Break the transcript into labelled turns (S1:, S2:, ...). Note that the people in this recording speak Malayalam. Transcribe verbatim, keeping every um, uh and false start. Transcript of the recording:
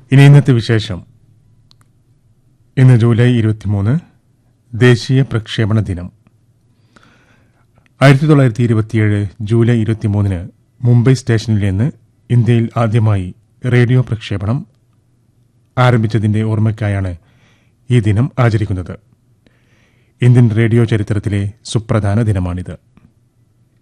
S1: ഇനി ഇന്നത്തെ വിശേഷം. ഇന്ന് ജൂലൈ ഇരുപത്തിമൂന്ന് ദേശീയ പ്രക്ഷേപണ ദിനം. ആയിരത്തി തൊള്ളായിരത്തി ഇരുപത്തിയേഴ് ജൂലൈ ഇരുപത്തിമൂന്നിന് മുംബൈ സ്റ്റേഷനിൽ നിന്ന് ഇന്ത്യയിൽ ആദ്യമായി റേഡിയോ പ്രക്ഷേപണം ആരംഭിച്ചതിന്റെ ഓർമ്മയ്ക്കായാണ് ഈ ദിനം ആചരിക്കുന്നത്. ഇന്ത്യൻ റേഡിയോ ചരിത്രത്തിലെ സുപ്രധാന ദിനമാണിത്.